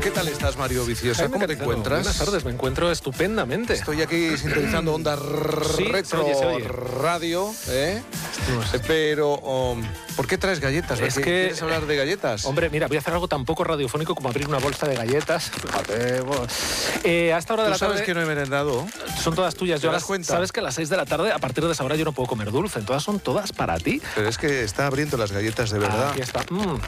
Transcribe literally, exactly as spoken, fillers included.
¿Qué tal estás, Mario Viciosa? ¿Cómo te encuentras? Buenas tardes, me encuentro estupendamente. Estoy aquí sintonizando Onda Sí, Retro se oye, se oye. Radio, ¿eh? No sé. Pero, um, ¿por qué traes galletas? Es ¿Qué- que- ¿Quieres hablar de galletas? Hombre, mira, voy a hacer algo tan poco radiofónico como abrir una bolsa de galletas. Fíjate, bueno. Eh, a esta hora de ¿Tú la sabes tarde que no he merendado? son todas tuyas. ¿Te Yo a das las- cuenta? Sabes que a las seis de la tarde, a partir de esa hora, yo no puedo comer dulce. Todas son todas para ti. Pero es que está abriendo las galletas de verdad. Aquí está. Mm,